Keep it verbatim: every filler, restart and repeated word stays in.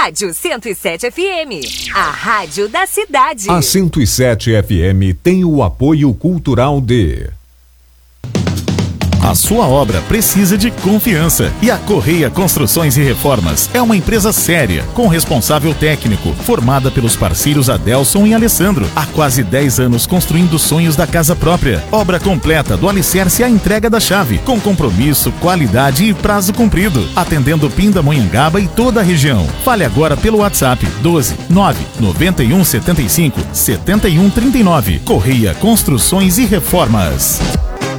Rádio cento e sete F M, a rádio da cidade. A cento e sete F M tem o apoio cultural de... A sua obra precisa de confiança e a Correia Construções e Reformas é uma empresa séria, com responsável técnico, formada pelos parceiros Adelson e Alessandro. Há quase dez anos construindo sonhos da casa própria. Obra completa do alicerce à entrega da chave, com compromisso, qualidade e prazo cumprido, atendendo Pindamonhangaba e toda a região. Fale agora pelo WhatsApp doze nove nove um sete cinco sete um três nove. Correia Construções e Reformas.